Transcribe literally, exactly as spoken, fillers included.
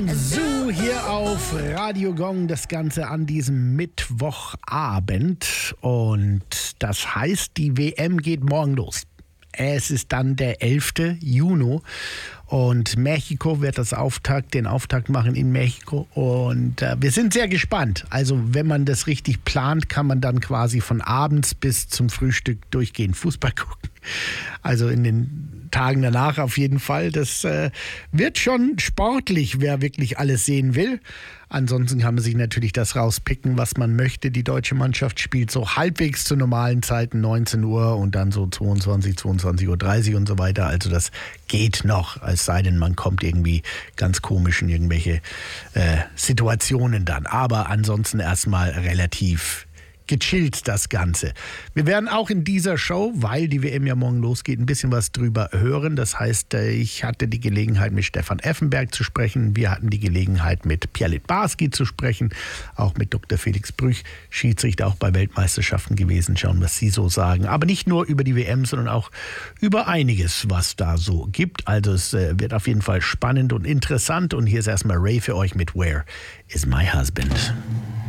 So, hier auf Radio Gong das Ganze an diesem Mittwochabend. Und das heißt, die W M geht morgen los. Es ist dann der elfte Juni und Mexiko wird das Auftakt, den Auftakt machen in Mexiko. Und äh, wir sind sehr gespannt. Also wenn man das richtig plant, kann man dann quasi von abends bis zum Frühstück durchgehend Fußball gucken. Also in den Tagen danach auf jeden Fall. Das äh, wird schon sportlich, wer wirklich alles sehen will. Ansonsten kann man sich natürlich das rauspicken, was man möchte. Die deutsche Mannschaft spielt so halbwegs zu normalen Zeiten, neunzehn Uhr und dann so zweiundzwanzig, zweiundzwanzig Uhr dreißig und so weiter. Also das geht noch, es sei denn, man kommt irgendwie ganz komisch in irgendwelche äh, Situationen dann. Aber ansonsten erstmal relativ gechillt das Ganze. Wir werden auch in dieser Show, weil die W M ja morgen losgeht, ein bisschen was drüber hören. Das heißt, ich hatte die Gelegenheit, mit Stefan Effenberg zu sprechen. Wir hatten die Gelegenheit, mit Pierre Littbarski zu sprechen. Auch mit Doktor Felix Brüch, Schiedsrichter auch bei Weltmeisterschaften gewesen. Schauen, was Sie so sagen. Aber nicht nur über die W M, sondern auch über einiges, was da so gibt. Also es wird auf jeden Fall spannend und interessant. Und hier ist erstmal Ray für euch mit Where is my husband?